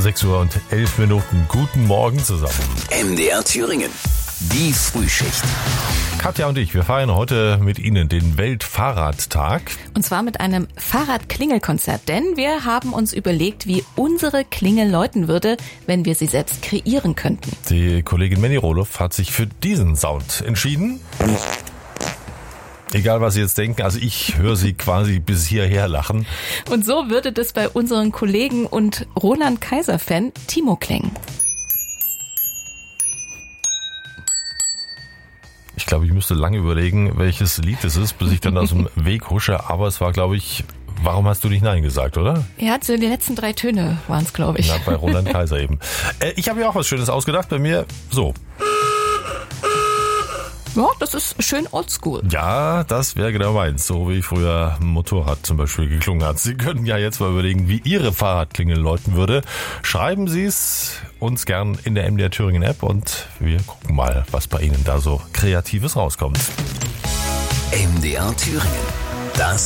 6:11 Uhr. Guten Morgen zusammen. MDR Thüringen. Die Frühschicht. Katja und ich, wir feiern heute mit Ihnen den Weltfahrradtag. Und zwar mit einem Fahrradklingelkonzert, denn wir haben uns überlegt, wie unsere Klingel läuten würde, wenn wir sie selbst kreieren könnten. Die Kollegin Manny Roloff hat sich für diesen Sound entschieden. Egal, was Sie jetzt denken, also ich höre Sie quasi bis hierher lachen. Und so würde das bei unseren Kollegen und Roland Kaiser-Fan Timo klingen. Ich glaube, ich müsste lange überlegen, welches Lied es ist, bis ich dann aus dem Weg husche. Aber es war, glaube ich, warum hast du nicht Nein gesagt, oder? Ja, so die letzten 3 Töne waren es, glaube ich. Na, bei Roland Kaiser eben. Ich habe mir auch was Schönes ausgedacht. Bei mir so. Ja, das ist schön oldschool. Ja, das wäre genau meins. So wie früher ein Motorrad zum Beispiel geklungen hat. Sie können ja jetzt mal überlegen, wie Ihre Fahrradklingel läuten würde. Schreiben Sie es uns gern in der MDR Thüringen App und wir gucken mal, was bei Ihnen da so Kreatives rauskommt. MDR Thüringen. Das